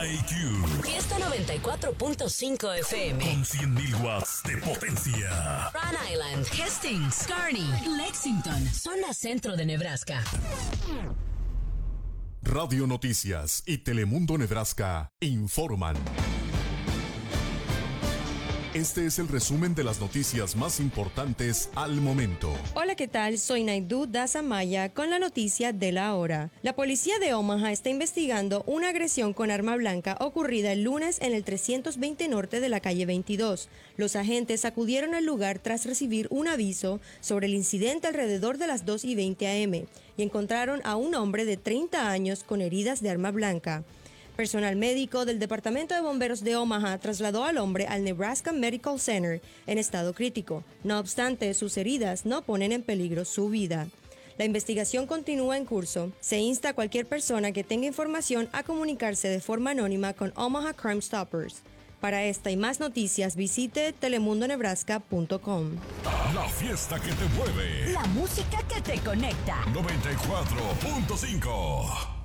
IQ. Fiesta 94.5 FM. Con 100.000 watts de potencia. Rhode Island, Hastings, Kearney, Lexington, zona centro de Nebraska. Radio Noticias y Telemundo Nebraska informan. Este es el resumen de las noticias más importantes al momento. Hola, ¿qué tal? Soy Naidu Dazamaya con la noticia de la hora. La policía de Omaha está investigando una agresión con arma blanca ocurrida el lunes en el 320 norte de la calle 22. Los agentes acudieron al lugar tras recibir un aviso sobre el incidente alrededor de las 2:20 a.m. y encontraron a un hombre de 30 años con heridas de arma blanca. Personal médico del Departamento de Bomberos de Omaha trasladó al hombre al Nebraska Medical Center en estado crítico. No obstante, sus heridas no ponen en peligro su vida. La investigación continúa en curso. Se insta a cualquier persona que tenga información a comunicarse de forma anónima con Omaha Crime Stoppers. Para esta y más noticias, visite telemundonebraska.com. La fiesta que te mueve. La música que te conecta. 94.5.